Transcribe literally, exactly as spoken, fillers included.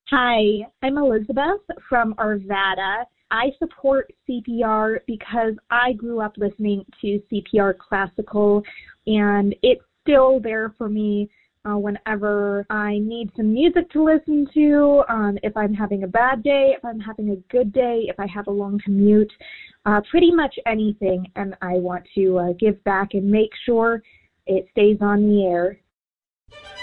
Hi, I'm Elizabeth from Arvada. I support C P R because I grew up listening to C P R Classical, and it's still there for me uh, whenever I need some music to listen to, um, if I'm having a bad day, if I'm having a good day, if I have a long commute, uh, pretty much anything, and I want to uh, give back and make sure it stays on the air.